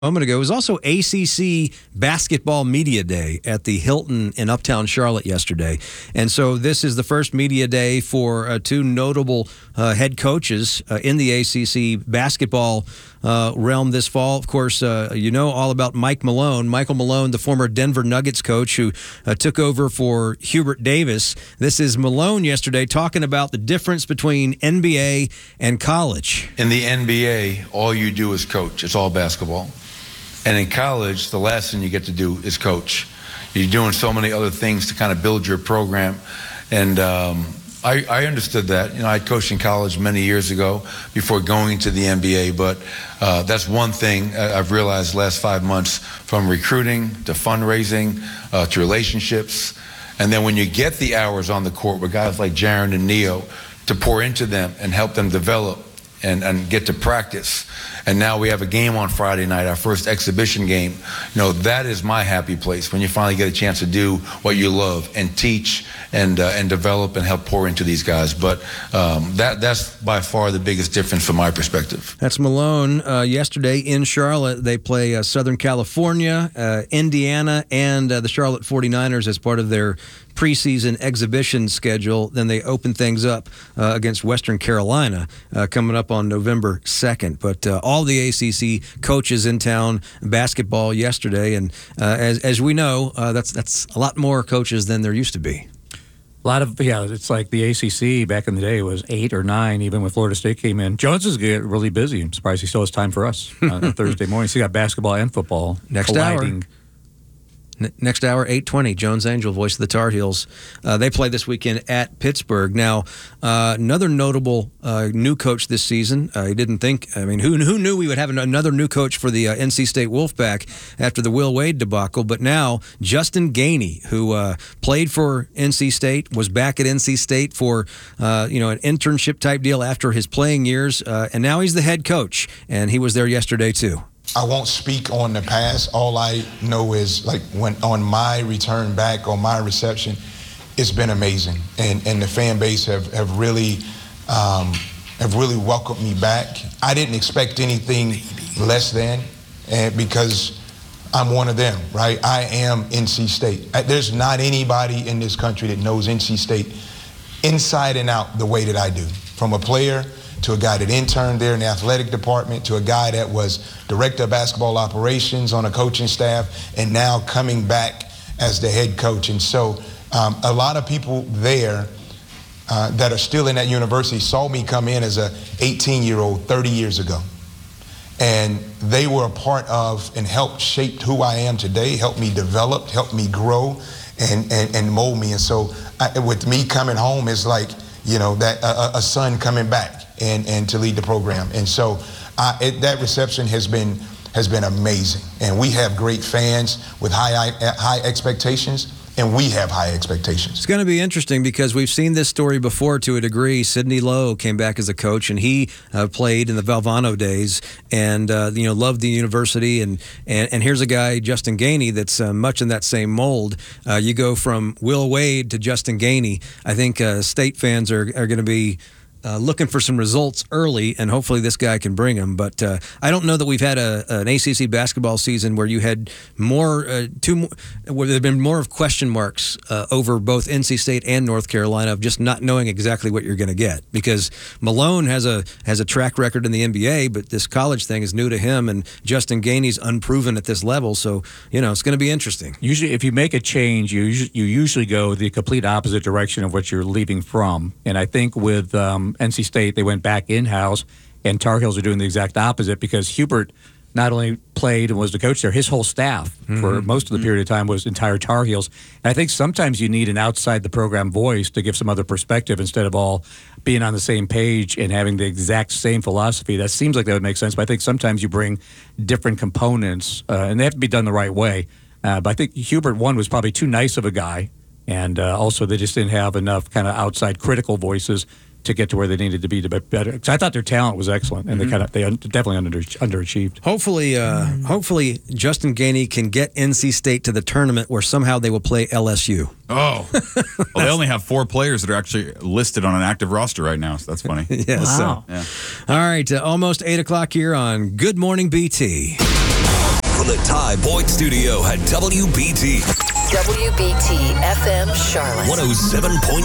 moment ago. It was also ACC Basketball Media Day at the Hilton in Uptown Charlotte yesterday. And so this is the first media day for two notable head coaches in the ACC basketball realm this fall. Of course, you know all about Mike Malone. Michael Malone, the former Denver Nuggets coach who took over for Hubert Davis. This is Malone yesterday talking about the difference between NBA and college. In the NBA, all you do is coach. It's all basketball. And in college, the last thing you get to do is coach. You're doing so many other things to kind of build your program. And I understood that. You know, I coached in college many years ago before going to the NBA. But that's one thing I've realized the last 5 months, from recruiting to fundraising to relationships. And then when you get the hours on the court with guys like Jaren and Neo to pour into them and help them develop and get to practice. And now we have a game on Friday night, our first exhibition game. You know, that is my happy place, when you finally get a chance to do what you love and teach and develop and help pour into these guys. But that's by far the biggest difference from my perspective. That's Malone. Yesterday in Charlotte, they play Southern California, Indiana, and the Charlotte 49ers as part of their preseason exhibition schedule. Then they open things up against Western Carolina coming up on November 2nd. But all the ACC coaches in town, basketball yesterday, and as we know, that's a lot more coaches than there used to be. A lot of, it's like the ACC back in the day was 8 or 9, even when Florida State came in. Jones is getting really busy. I'm surprised he still has time for us on Thursday morning. So you got basketball and football colliding. Next hour, 8:20, Jones Angell, voice of the Tar Heels. They play this weekend at Pittsburgh. Now, another notable new coach this season. He didn't think, who knew we would have another new coach for the NC State Wolfpack after the Will Wade debacle? But now, Justin Gainey, who played for NC State, was back at NC State for an internship type deal after his playing years, and now he's the head coach, and he was there yesterday too. I won't speak on the past. All I know is, like, when on my return back, on my reception, it's been amazing, and the fan base have really welcomed me back. I didn't expect anything less than, because I'm one of them, right? I am NC State. There's not anybody in this country that knows NC State inside and out the way that I do, from a player to a guy that interned there in the athletic department, to a guy that was director of basketball operations on a coaching staff, and now coming back as the head coach. And so a lot of people there that are still in that university saw me come in as a 18-year-old 30 years ago. And they were a part of and helped shape who I am today, helped me develop, helped me grow, and mold me. And so with me coming home, it's like, that a son coming back and to lead the program. And so that reception has been amazing. And we have great fans with high expectations, and we have high expectations. It's going to be interesting because we've seen this story before to a degree. Sidney Lowe came back as a coach, and he played in the Valvano days and loved the university. And here's a guy, Justin Gainey, that's much in that same mold. You go from Will Wade to Justin Gainey. I think State fans are going to be looking for some results early, and hopefully this guy can bring them. But I don't know that we've had an ACC basketball season where you had where there have been more of question marks over both NC State and North Carolina, of just not knowing exactly what you're going to get. Because Malone has a track record in the NBA, but this college thing is new to him, and Justin Gainey's unproven at this level. So it's going to be interesting. Usually, if you make a change, you usually go the complete opposite direction of what you're leaving from. And I think with NC State, they went back in-house, and Tar Heels are doing the exact opposite, because Hubert not only played and was the coach there, his whole staff for most of the period of time was entire Tar Heels. And I think sometimes you need an outside-the-program voice to give some other perspective instead of all being on the same page and having the exact same philosophy. That seems like that would make sense, but I think sometimes you bring different components, and they have to be done the right way. But I think Hubert, one, was probably too nice of a guy, and also they just didn't have enough kind of outside critical voices to get to where they needed to be better. Because I thought their talent was excellent, and they definitely underachieved. Hopefully, Justin Gainey can get NC State to the tournament where somehow they will play LSU. Oh, well, they only have 4 players that are actually listed on an active roster right now, so that's funny. Yes. Wow. So. Yeah. All right, almost 8 o'clock here on Good Morning BT. the Ty Boyd Studio at WBT. WBT FM Charlotte. 107.9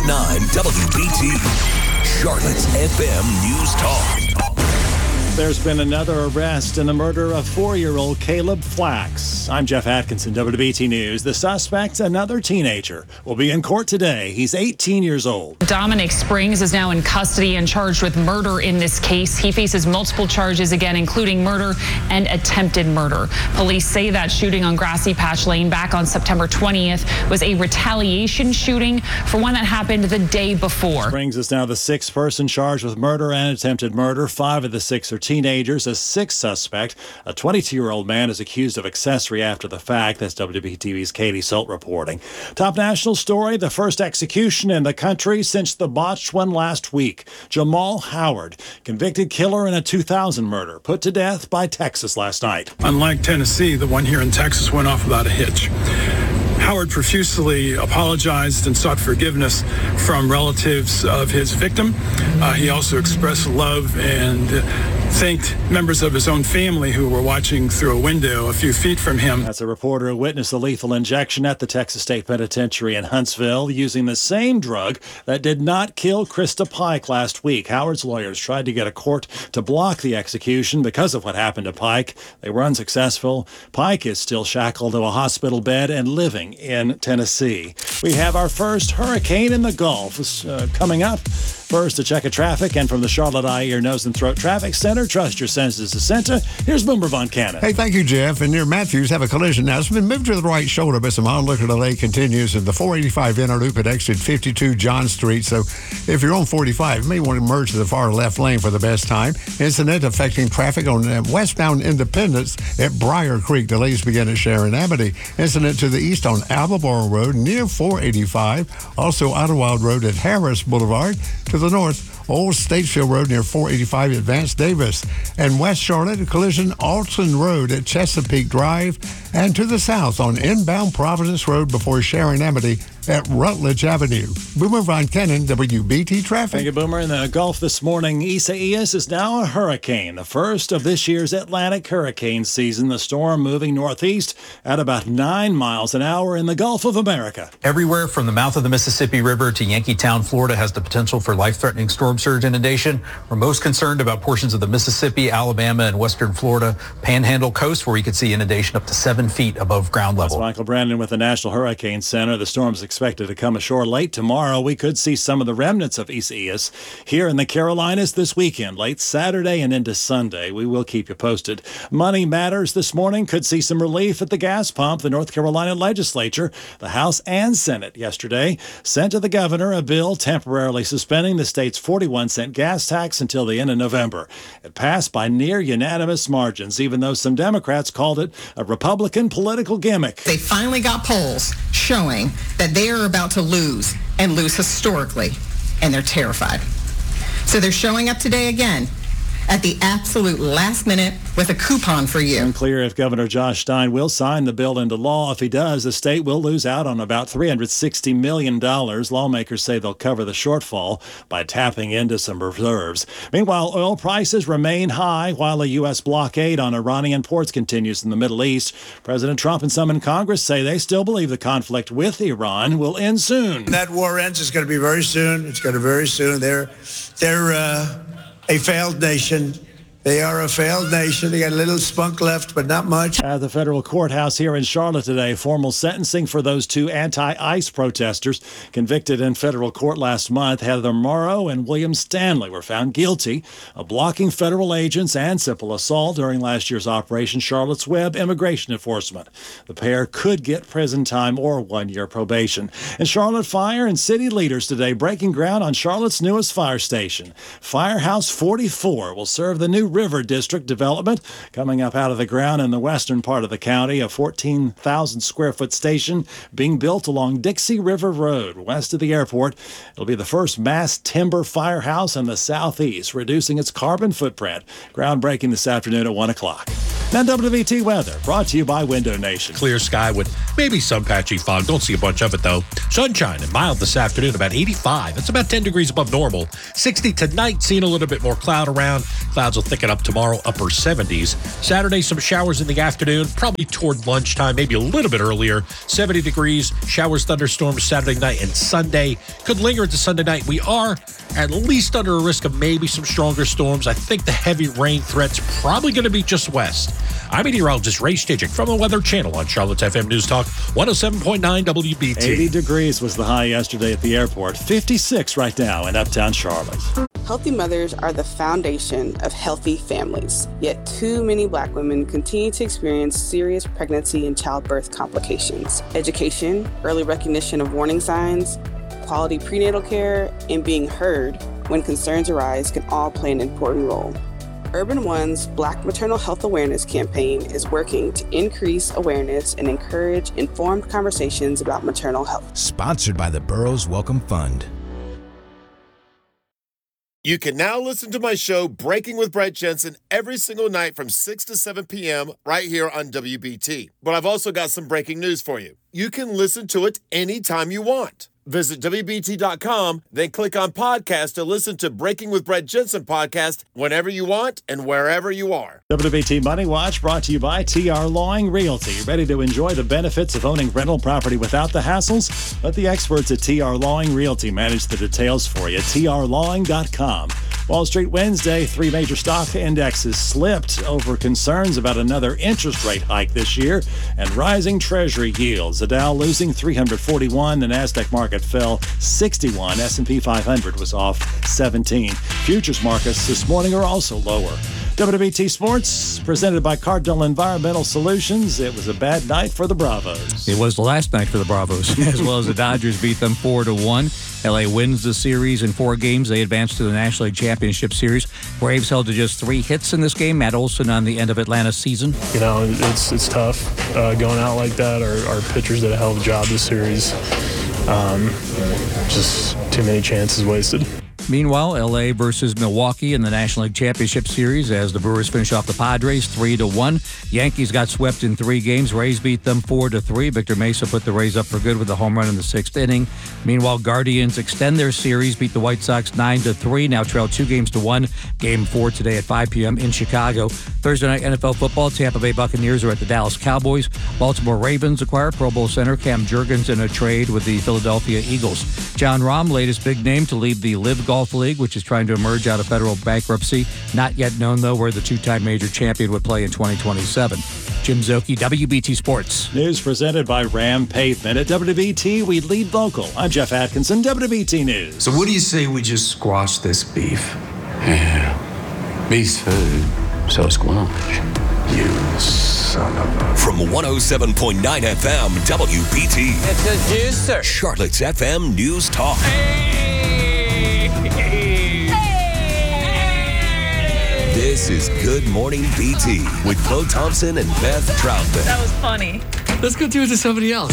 WBT. Charlotte's FM News Talk. There's been another arrest in the murder of 4-year-old Caleb Flax. I'm Jeff Atkinson, WBT News. The suspect, another teenager, will be in court today. He's 18 years old. Dominic Springs is now in custody and charged with murder in this case. He faces multiple charges again, including murder and attempted murder. Police say that shooting on Grassy Patch Lane back on September 20th was a retaliation shooting for one that happened the day before. Springs is now the 6th person charged with murder and attempted murder. 5 of the 6 are teenagers. A 6th suspect, a 22-year-old man, is accused of accessory after the fact. That's WBTV's Katie Sult reporting. Top national story, the first execution in the country since the botched one last week. Jamal Howard, convicted killer in a 2000 murder, put to death by Texas last night. Unlike Tennessee, the one here in Texas went off without a hitch. Howard profusely apologized and sought forgiveness from relatives of his victim. He also expressed love and thanked members of his own family who were watching through a window a few feet from him. That's a reporter who witnessed a lethal injection at the Texas State Penitentiary in Huntsville using the same drug that did not kill Krista Pike last week. Howard's lawyers tried to get a court to block the execution because of what happened to Pike. They were unsuccessful. Pike is still shackled to a hospital bed and living in Tennessee. We have our first hurricane in the Gulf coming up. First, a check of traffic, and from the Charlotte Eye, Ear, Nose, and Throat Traffic Center, trust your senses to Senta. Here's Boomer Von Cannon. Hey, thank you, Jeff. And near Matthews, have a collision now. It's been moved to the right shoulder, but some onlooker delay continues in the 485 inner loop at exit 52 John Street. So if you're on 45, you may want to merge to the far left lane for the best time. Incident affecting traffic on westbound Independence at Briar Creek. Delays begin at Sharon Amity. Incident to the east on Albemarle Road near 485. Also, Idlewild Road at Harris Boulevard. To the north, Old Statesville Road near 485 at Vance Davis. And West Charlotte, a collision Alton Road at Chesapeake Drive. And to the south on inbound Providence Road before Sharon Amity at Rutledge Avenue. Boomer Von Cannon, WBT Traffic. Thank you, Boomer. In the Gulf this morning, Isaias is now a hurricane, the first of this year's Atlantic hurricane season. The storm moving northeast at about 9 miles an hour in the Gulf of America. Everywhere from the mouth of the Mississippi River to Yankeetown, Florida, has the potential for life-threatening storm surge inundation. We're most concerned about portions of the Mississippi, Alabama, and western Florida Panhandle coast, where we could see inundation up to 7 feet above ground level. That's Michael Brandon with the National Hurricane Center. The storm's expected to come ashore late tomorrow. We could see some of the remnants of Isaias here in the Carolinas this weekend, late Saturday and into Sunday. We will keep you posted. Money matters this morning. Could see some relief at the gas pump. The North Carolina legislature, the House and Senate yesterday, sent to the governor a bill temporarily suspending the state's 41-cent gas tax until the end of November. It passed by near unanimous margins, even though some Democrats called it a Republican political gimmick. They finally got polls showing that they are about to lose, and lose historically, and they're terrified. So they're showing up today again at the absolute last minute with a coupon for you. Unclear if Governor Josh Stein will sign the bill into law. If he does, the state will lose out on about $360 million. Lawmakers say they'll cover the shortfall by tapping into some reserves. Meanwhile, oil prices remain high while a U.S. blockade on Iranian ports continues in the Middle East. President Trump and some in Congress say they still believe the conflict with Iran will end soon. When that war ends, it's going to be very soon. It's going to be very soon. They're a failed nation. They are a failed nation. They got a little spunk left, but not much. At the federal courthouse here in Charlotte today, formal sentencing for those 2 anti-ICE protesters convicted in federal court last month. Heather Morrow and William Stanley were found guilty of blocking federal agents and simple assault during last year's Operation Charlotte's Web immigration enforcement. The pair could get prison time or 1-year probation. And Charlotte Fire and city leaders today breaking ground on Charlotte's newest fire station. Firehouse 44 will serve the new River District development coming up out of the ground in the western part of the county. A 14,000 square foot station being built along Dixie River Road west of the airport. It'll be the first mass timber firehouse in the southeast, reducing its carbon footprint. Groundbreaking this afternoon at 1 o'clock. Now WVT weather brought to you by Window Nation. Clear sky with maybe some patchy fog. Don't see a bunch of it though. Sunshine and mild this afternoon, about 85. That's about 10 degrees above normal. 60 tonight, seeing a little bit more cloud around. Clouds will thicken picking up tomorrow, upper 70s. Saturday, some showers in the afternoon, probably toward lunchtime, maybe a little bit earlier. 70 degrees, showers, thunderstorms Saturday night and Sunday. Could linger into Sunday night. We are at least under a risk of maybe some stronger storms. I think the heavy rain threat's probably going to be just west. I'm meteorologist Ray Stidgick from the Weather Channel on Charlotte's FM News Talk 107.9 WBT. 80 degrees was the high yesterday at the airport. 56 right now in uptown Charlotte. Healthy mothers are the foundation of healthy families. Yet too many Black women continue to experience serious pregnancy and childbirth complications. Education, early recognition of warning signs, quality prenatal care, and being heard when concerns arise can all play an important role. Urban One's Black Maternal Health Awareness campaign is working to increase awareness and encourage informed conversations about maternal health. Sponsored by the Burroughs Welcome Fund. You can now listen to my show, Breaking with Brett Jensen, every single night from 6 to 7 p.m. right here on WBT. But I've also got some breaking news for you. You can listen to it anytime you want. Visit WBT.com, then click on podcast to listen to Breaking with Brett Jensen podcast whenever you want and wherever you are. WBT Money Watch brought to you by TR Lawing Realty. Ready to enjoy the benefits of owning rental property without the hassles? Let the experts at TR Lawing Realty manage the details for you. TRLawing.com. Wall Street Wednesday, 3 major stock indexes slipped over concerns about another interest rate hike this year and rising Treasury yields. The Dow losing 341, the NASDAQ market fell 61, S&P 500 was off 17. Futures markets this morning are also lower. WBT Sports, presented by Cardinal Environmental Solutions. It was a bad night for the Bravos. It was the last night for the Bravos, as well as the Dodgers beat them 4-1. LA wins the series in 4 games. They advance to the National League Championship Series. Braves held to just 3 hits in this game. Matt Olson on the end of Atlanta's season. You know, it's tough going out like that. Our pitchers did a hell of a job this series. Just too many chances wasted. Meanwhile, LA versus Milwaukee in the National League Championship Series as the Brewers finish off the Padres 3-1. Yankees got swept in 3 games. Rays beat them 4-3. Victor Mesa put the Rays up for good with a home run in the 6th inning. Meanwhile, Guardians extend their series, beat the White Sox 9-3. Now trail 2-1. Game 4 today at 5 p.m. in Chicago. Thursday night NFL football. Tampa Bay Buccaneers are at the Dallas Cowboys. Baltimore Ravens acquire Pro Bowl center Cam Jurgens in a trade with the Philadelphia Eagles. John Rahm, latest big name to lead the Live Golf League, which is trying to emerge out of federal bankruptcy. Not yet known, though, where the 2-time major champion would play in 2027. Jim Zoki, WBT Sports. News presented by Ram Pavement. At WBT, we lead local. I'm Jeff Atkinson, WBT News. So what do you say we just squash this beef? Yeah, beef's food, so squash. You son of a... From 107.9 FM, WBT. It's a juicer. Charlotte's FM News Talk. This is Good Morning BT with Bo Thompson and Beth Troutman. That was funny. Let's go do it to somebody else.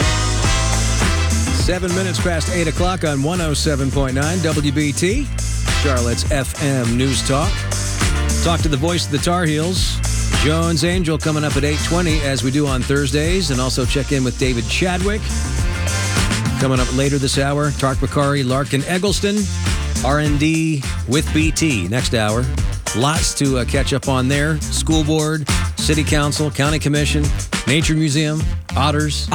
7 minutes past 8 o'clock on 107.9 WBT, Charlotte's FM News Talk. Talk to the voice of the Tar Heels, Jones Angel, coming up at 8:20 as we do on Thursdays, and also check in with David Chadwick. Coming up later this hour, Tark Bakari, Larkin Eggleston, R&D with BT next hour. Lots to catch up on there. School board, city council, county commission, nature museum, otters.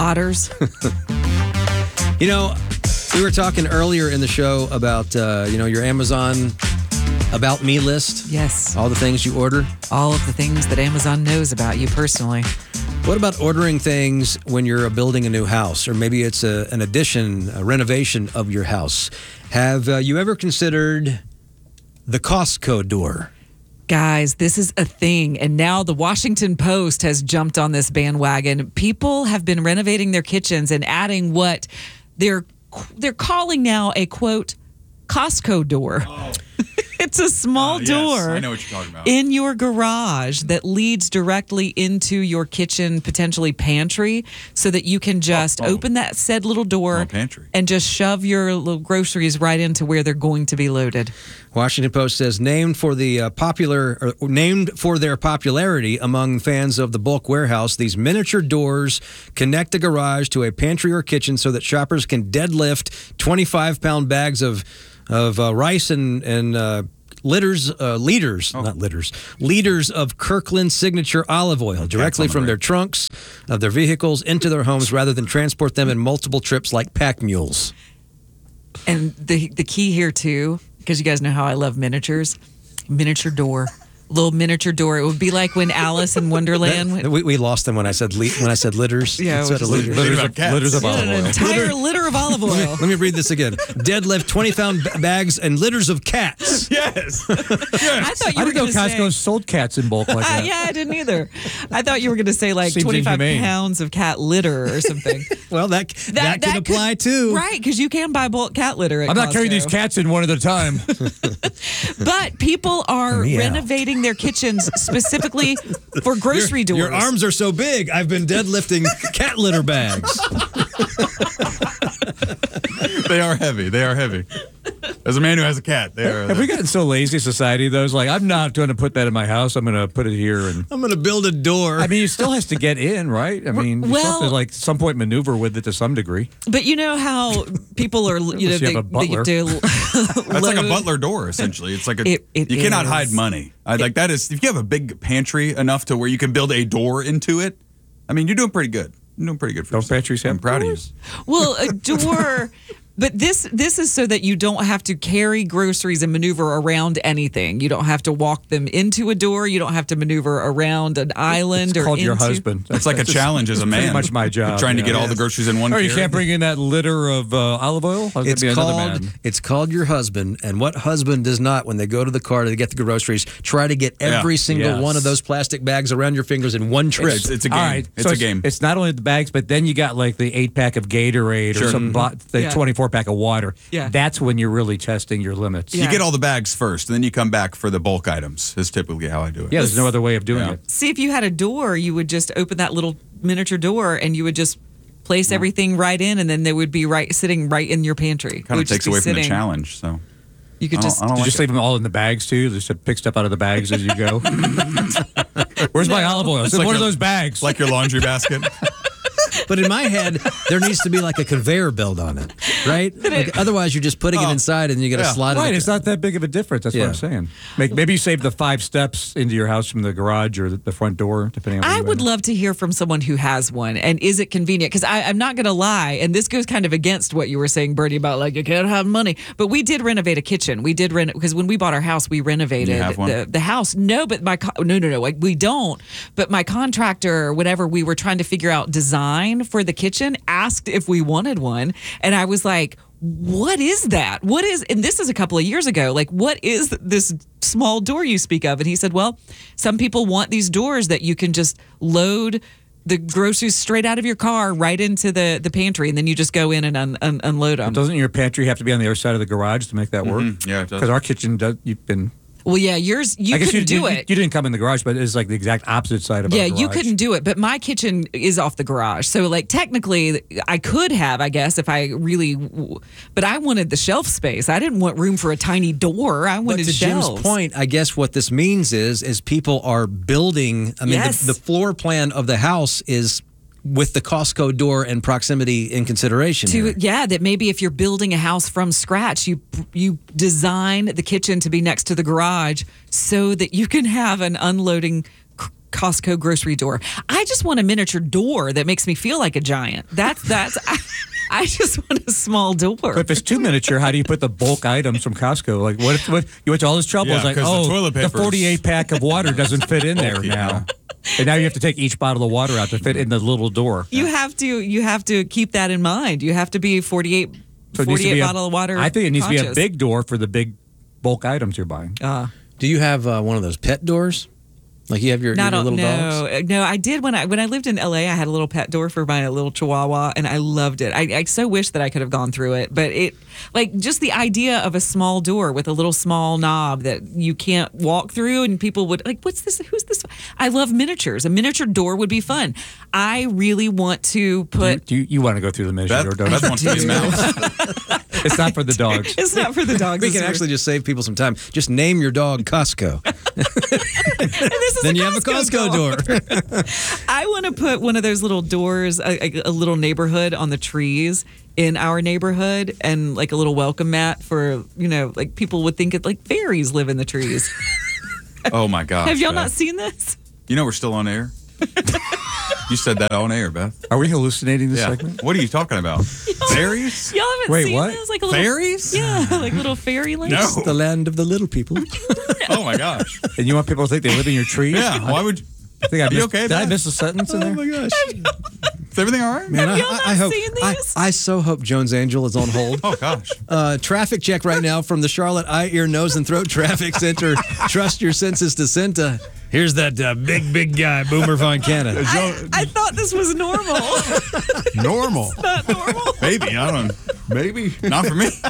You know, we were talking earlier in the show about, your Amazon About Me list. Yes. All the things you order. All of the things that Amazon knows about you personally. What about ordering things when you're building a new house, or maybe it's an addition, a renovation of your house? Have you ever considered the Costco door? Guys, this is a thing. And now the Washington Post has jumped on this bandwagon. People have been renovating their kitchens and adding what they're calling now a, quote, Costco door. Oh. It's a small door I know what you're talking about. in your garage that leads directly into your kitchen, potentially pantry, so that you can just open that said little door and just shove your little groceries right into where they're going to be loaded. Washington Post says named for their popularity among fans of the bulk warehouse, these miniature doors connect the garage to a pantry or kitchen so that shoppers can deadlift 25-pound bags of rice and liters of Kirkland Signature olive oil directly from their trunks of their vehicles into their homes rather than transport them in multiple trips like pack mules. And the key here too, because you guys know how I love miniatures, miniature door. Little miniature door. It would be like when Alice in Wonderland. We lost them when I said litters. Yeah, Instead of liters. Litters of olive oil. An entire litter of olive oil. Let me read this again. Deadlift 20-pound bags and litters of cats. Yes. I thought you I were didn't know going to Costco say. sold cats in bulk like that. Yeah, I didn't either. I thought you were going to say like Seems 25 inhumane. pounds of cat litter or something. Well, that can apply too. Right, because you can buy bulk cat litter at I'm not carrying Costco. these cats in one at a time. But people are renovating their kitchens specifically for grocery doors. Your arms are so big, I've been deadlifting cat litter bags. They are heavy. They are heavy. As a man who has a cat, they are. Have we gotten so lazy as society, though? It's like, I'm not going to put that in my house. I'm going to put it here. And I'm going to build a door. I mean, it still has to get in, right? I mean, you still have to, like, some point maneuver with it to some degree. But you know how people are, you know, Unless you have a butler. That's like a butler door, essentially. It's like It you cannot is. hide money. Like that is, if you have a big pantry enough to where you can build a door into it, I mean, you're doing pretty good. You're doing pretty good for yourself. Pantries have I'm proud of you. Well, a door. But this is so that you don't have to carry groceries and maneuver around anything. You don't have to walk them into a door. You don't have to maneuver around an island It's or called into. your husband. That's like a challenge as a man. Pretty much my job. Trying to get all the groceries in one. Oh, you carry. can't bring in that litter of olive oil? It's called your husband. And what husband does not, when they go to the car to get the groceries, try to get every single one of those plastic bags around your fingers in one trip? It's a game. All right. It's So a game. It's not only the bags, but then you got like the 8-pack of Gatorade or some the 24-pack of water. Yeah. That's when you're really testing your limits. You get all the bags first, and then you come back for the bulk items. Is typically how I do it. Yeah, there's no other way of doing it. See, if you had a door, you would just open that little miniature door and you would just place everything right in, and then they would be sitting right in your pantry. Kind of takes away from the challenge. So you could just leave them all in the bags too. Just pick stuff out of the bags as you go. Where's my olive oil? It's in one of those bags. Like your laundry basket. But in my head, there needs to be like a conveyor belt on it, right? Like, otherwise, you're just putting it inside and you got to slide it. Right, it's not that big of a difference. That's what I'm saying. Maybe you save the 5 steps into your house from the garage or the front door, depending on. I would love to hear from someone who has one, and is it convenient? Because I'm not going to lie, and this goes kind of against what you were saying, Bernie, about like you can't have money. But we did renovate a kitchen. We did because when we bought our house, we renovated You have one? the house. No, but no, like, we don't. But my contractor, whenever we were trying to figure out design for the kitchen, asked if we wanted one, and I was like, what is that? What is, and this is a couple of years ago, like, what is this small door you speak of? And he said, well, some people want these doors that you can just load the groceries straight out of your car right into the pantry, and then you just go in and unload them. Doesn't your pantry have to be on the other side of the garage to make that work? Yeah, it does. Because our kitchen does. You've been. Well, yeah, yours, you couldn't do it. You didn't come in the garage, but it's like the exact opposite side of our garage. You couldn't do it, but my kitchen is off the garage. So, like, technically, I could have, I guess, if I really, but I wanted the shelf space. I didn't want room for a tiny door. I wanted But to shelves. Jim's point, I guess what this means is people are building, I mean, Yes. the floor plan of the house is with the Costco door and proximity in consideration. here. That maybe if you're building a house from scratch, you design the kitchen to be next to the garage so that you can have an unloading Costco grocery door. I just want a miniature door that makes me feel like a giant. That's I just want a small door. But if it's too miniature, how do you put the bulk items from Costco? Like, what you went to all this trouble? Yeah, It's like, 'cause the toilet the paper is 48-pack of water doesn't fit in there bulky, now. And now you have to take each bottle of water out to fit in the little door. You have to keep that in mind. You have to be 48 So it needs to be bottle of water. I think it needs to be a conscious. big door for the big bulk items you're buying. Do you have one of those pet doors? Like you have your little dogs? No, I did when I lived in LA. I had a little pet door for my little Chihuahua, and I loved it. I so wish that I could have gone through it, but just the idea of a small door with a little small knob that you can't walk through, and people would like, "What's this? Who's this?" I love miniatures. A miniature door would be fun. I really want to put. You want to go through the miniature door, don't you? Beth wants to be a mouse. It's not for the dogs. It's not for the dogs. We can actually just save people some time. Just name your dog Costco. Then you have a Costco door. I want to put one of those little doors, a little neighborhood on the trees in our neighborhood, and like a little welcome mat for, like people would think it like fairies live in the trees. Oh my gosh. Have y'all Beth. not seen this? You know we're still on air? You said that on air, Beth. Are we hallucinating this Yeah. segment? What are you talking about? Fairies? Y'all haven't Wait, seen what? this? Like a little, Fairies? Yeah, like little fairyland. No. It's the land of the little people. Oh my gosh. And you want people to think they live in your trees? Yeah. Why would you? I think I You missed, okay, did I Beth? miss a sentence in there? Oh my gosh. Is everything all right? Man, Have y'all not hope, seen these? I so hope Jones Angel is on hold. Oh gosh. Traffic check right now from the Charlotte Eye, Ear, Nose, and Throat Traffic Center. Trust your senses to Cinta. Here's that big guy, Boomer Von Cannon. I thought this was normal. Normal. Not normal. Maybe. I don't know. Maybe. Not for me.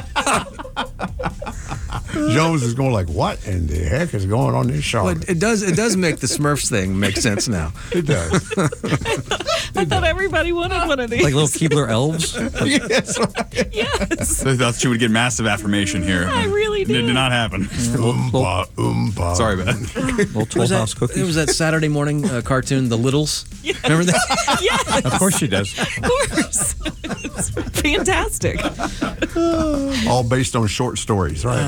Jones is going like, what in the heck is going on in this Well, Charlotte? it does make the Smurfs thing make sense now. It does. I thought everybody wanted one of these. Like little Keebler elves? Yes, right. Yes. I thought she would get massive affirmation here. I really It did did. not happen. Oompa, oompa. Sorry, Beth. Little 12 house cookies? It was that Saturday morning cartoon, The Littles. Yes. Remember that? Yes. Of course she does. Of course. It's fantastic. All based on short stories, right?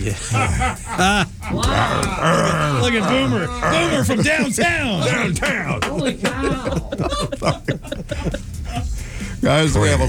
Look at Boomer. Boomer from downtown. Downtown. Holy cow. Guys, we have a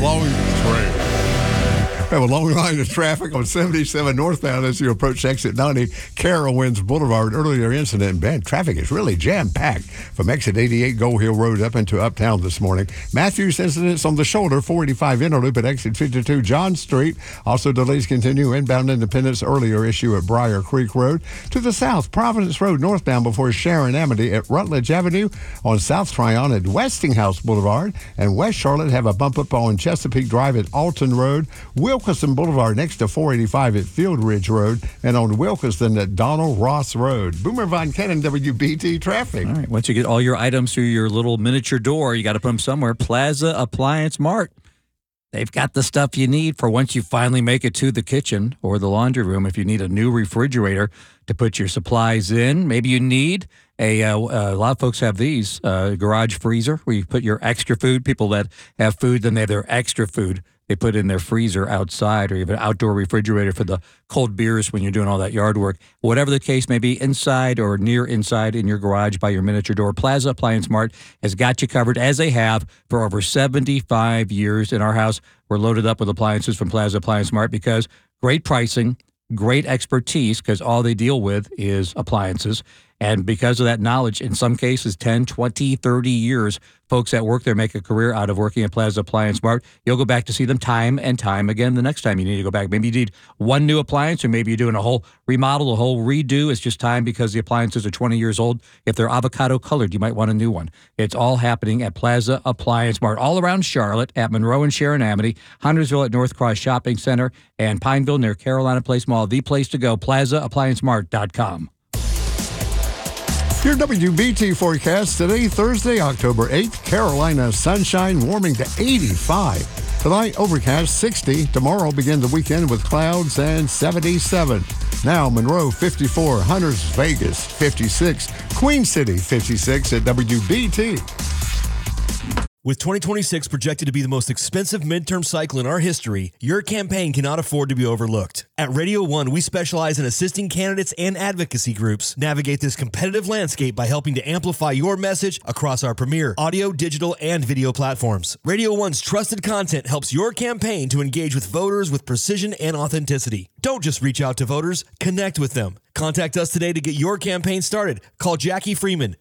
long line of traffic on 77 northbound as you approach exit 90 Carowinds Boulevard. Earlier incident, bad traffic is really jam-packed from exit 88 Gold Hill Road up into Uptown this morning. Matthews incidents on the shoulder, 485 Interloop at exit 52 John Street. Also delays continue inbound Independence. Earlier issue at Briar Creek Road. To the south, Providence Road northbound before Sharon Amity at Rutledge Avenue. On South Tryon at Westinghouse Boulevard. And West Charlotte have a bump up on Chesapeake Drive at Alton Road. Wilkerson Boulevard next to 485 at Field Ridge Road, and on Wilkerson at Donald Ross Road. Boomer Von Cannon, WBT Traffic. All right. Once you get all your items through your little miniature door, you got to put them somewhere. Plaza Appliance Mart. They've got the stuff you need for once you finally make it to the kitchen or the laundry room. If you need a new refrigerator to put your supplies in, maybe you need a lot of folks have these, garage freezer where you put your extra food. People that have food, then they have their extra food they put in their freezer outside, or you have an outdoor refrigerator for the cold beers when you're doing all that yard work. Whatever the case may be, inside or near inside in your garage by your miniature door, Plaza Appliance Mart has got you covered, as they have for over 75 years. In our house, we're loaded up with appliances from Plaza Appliance Mart because great pricing, great expertise, because all they deal with is appliances. And because of that knowledge, in some cases, 10, 20, 30 years, folks that work there make a career out of working at Plaza Appliance Mart. You'll go back to see them time and time again the next time you need to go back. Maybe you need one new appliance, or maybe you're doing a whole remodel, a whole redo. It's just time because the appliances are 20 years old. If they're avocado colored, you might want a new one. It's all happening at Plaza Appliance Mart, all around Charlotte, at Monroe and Sharon Amity, Huntersville at North Cross Shopping Center, and Pineville near Carolina Place Mall. The place to go, PlazaApplianceMart.com. Your WBT forecast today, Thursday, October 8th. Carolina sunshine warming to 85. Tonight, overcast 60. Tomorrow, begin the weekend with clouds and 77. Now, Monroe 54, Hunters Vegas 56, Queen City 56 at WBT. With 2026 projected to be the most expensive midterm cycle in our history, your campaign cannot afford to be overlooked. At Radio One, we specialize in assisting candidates and advocacy groups navigate this competitive landscape by helping to amplify your message across our premier audio, digital, and video platforms. Radio One's trusted content helps your campaign to engage with voters with precision and authenticity. Don't just reach out to voters, connect with them. Contact us today to get your campaign started. Call Jackie Freeman,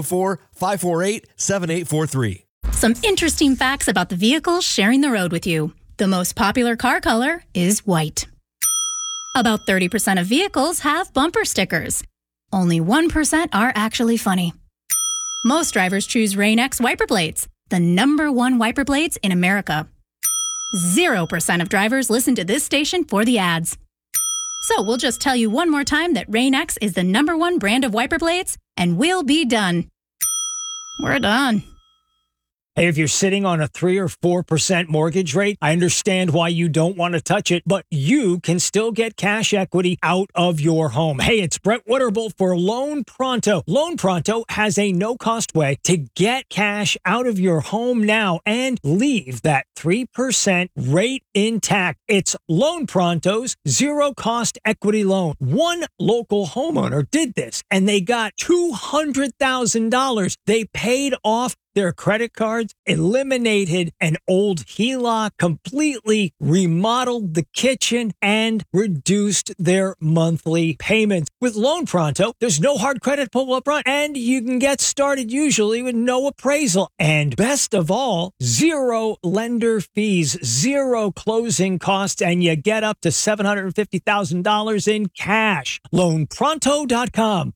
704-548-7843. Some interesting facts about the vehicles sharing the road with you. The most popular car color is white. About 30% of vehicles have bumper stickers. Only 1% are actually funny. Most drivers choose Rain-X wiper blades, the #1 wiper blades in America. 0% of drivers listen to this station for the ads. So we'll just tell you one more time that Rain-X is the #1 brand of wiper blades, and we'll be done. We're done. Hey, if you're sitting on a 3 or 4% mortgage rate, I understand why you don't want to touch it, but you can still get cash equity out of your home. Hey, it's Brett Witterbull for Loan Pronto. Loan Pronto has a no-cost way to get cash out of your home now and leave that 3% rate intact. It's Loan Pronto's zero-cost equity loan. One local homeowner did this, and they got $200,000. They paid off their credit cards, eliminated an old HELOC, completely remodeled the kitchen, and reduced their monthly payments. With Loan Pronto, there's no hard credit pull up front, and you can get started usually with no appraisal. And best of all, zero lender fees, zero closing costs, and you get up to $750,000 in cash. LoanPronto.com,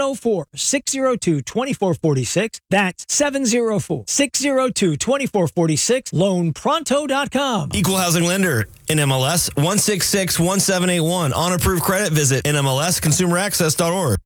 704-602-2446. That's 704-602-2446, loanpronto.com. Equal housing lender, NMLS 1661781. On approved credit, visit NMLSconsumeraccess.org.